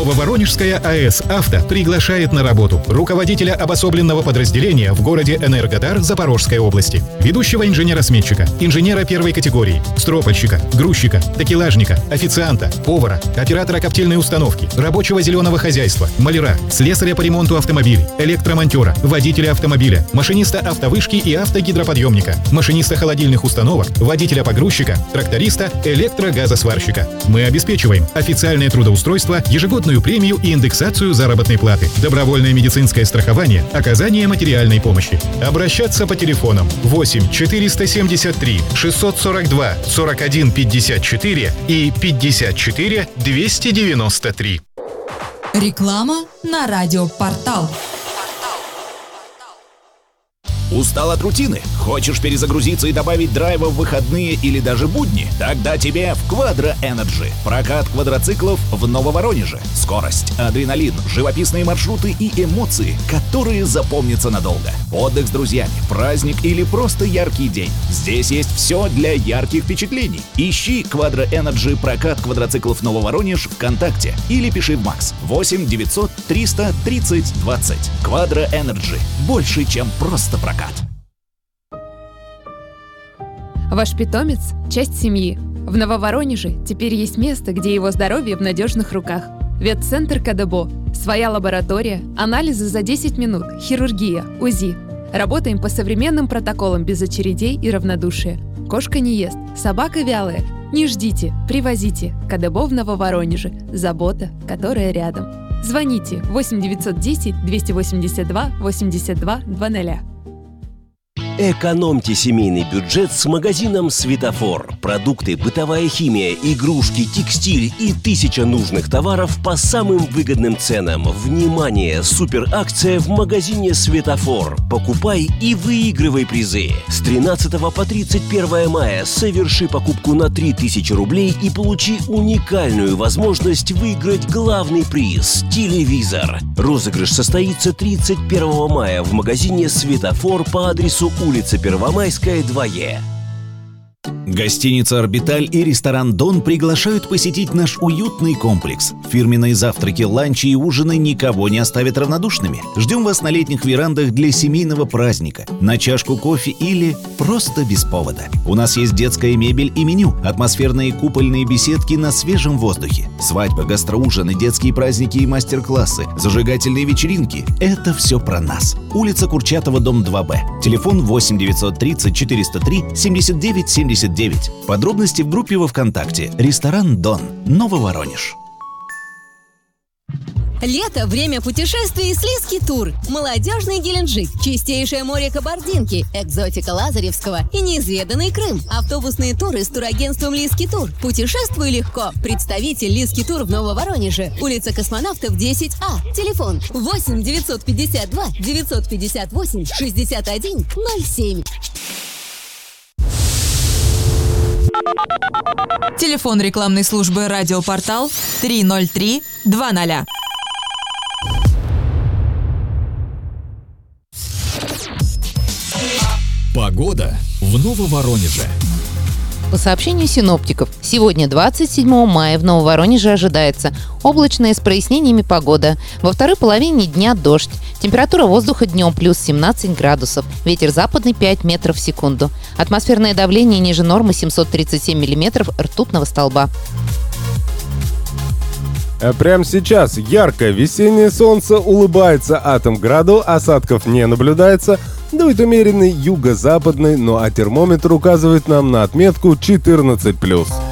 Нововоронежская АЭС «Авто» приглашает на работу руководителя обособленного подразделения в городе Энергодар Запорожской области, ведущего инженера-сметчика, инженера первой категории, стропольщика, грузчика, такелажника, официанта, повара, оператора коптильной установки, рабочего зеленого хозяйства, маляра, слесаря по ремонту автомобилей, электромонтера, водителя автомобиля, машиниста автовышки и автогидроподъемника, машиниста холодильных установок, водителя погрузчика, тракториста, электрогазосварщика. Мы обеспечиваем официальное трудоустройство, ежегодную премию и индексацию заработной платы, добровольное медицинское страхование, оказание материальной помощи. Обращаться по телефонам 8 473 642 41 54 и 54 293. Реклама на радиопортал. Устал от рутины? Хочешь перезагрузиться и добавить драйва в выходные или даже будни? Тогда тебе в Quadra Energy. Прокат квадроциклов в Нововоронеже. Скорость, адреналин, живописные маршруты и эмоции, которые запомнятся надолго. Отдых с друзьями, праздник или просто яркий день. Здесь есть все для ярких впечатлений. Ищи Quadra Energy прокат квадроциклов Нововоронеж ВКонтакте или пиши в Макс 8 900 300 30 20. Quadra Energy. Больше, чем просто прокат. Ваш питомец – часть семьи. В Нововоронеже теперь есть место, где его здоровье в надежных руках. Ветцентр КДБО. Своя лаборатория, анализы за 10 минут, хирургия, УЗИ. Работаем по современным протоколам без очередей и равнодушия. Кошка не ест, собака вялая. Не ждите, привозите. КДБО в Нововоронеже. Забота, которая рядом. Звоните 8 910 282 82 00. Экономьте семейный бюджет с магазином «Светофор». Продукты, бытовая химия, игрушки, текстиль и 1000 нужных товаров по самым выгодным ценам. Внимание! Суперакция в магазине «Светофор». Покупай и выигрывай призы. С 13 по 31 мая соверши покупку на 3000 рублей и получи уникальную возможность выиграть главный приз – телевизор. Розыгрыш состоится 31 мая в магазине «Светофор» по адресу улица Первомайская, 2Е. Гостиница «Орбиталь» и ресторан «Дон» приглашают посетить наш уютный комплекс. Фирменные завтраки, ланчи и ужины никого не оставят равнодушными. Ждем вас на летних верандах для семейного праздника, на чашку кофе или просто без повода. У нас есть детская мебель и меню, атмосферные купольные беседки на свежем воздухе, свадьбы, гастроужины, детские праздники и мастер-классы, зажигательные вечеринки – это все про нас. Улица Курчатова, дом 2Б. Телефон 8 930 403 79 79. Подробности в группе во ВКонтакте. Ресторан «Дон», Нововоронеж. Лето – время путешествий с Лиски Тур. Молодежный Геленджик, чистейшее море Кабардинки, экзотика Лазаревского и неизведанный Крым. Автобусные туры с турагентством Лиски Тур. Путешествуй легко. Представитель Лиски Тур в Нововоронеже. Улица Космонавтов, 10А. Телефон 8 952 958 61 07. Телефон рекламной службы «Радиопортал» 303 20. Погода в Нововоронеже. По сообщению синоптиков, сегодня, 27 мая, в Нововоронеже ожидается облачная с прояснениями погода. Во второй половине дня дождь. Температура воздуха днем плюс 17 градусов. Ветер западный 5 метров в секунду. Атмосферное давление ниже нормы 737 миллиметров ртутного столба. Прямо сейчас яркое весеннее солнце, улыбается Атомграду, осадков не наблюдается, дует умеренный юго-западный, ну а термометр указывает нам на отметку 14+.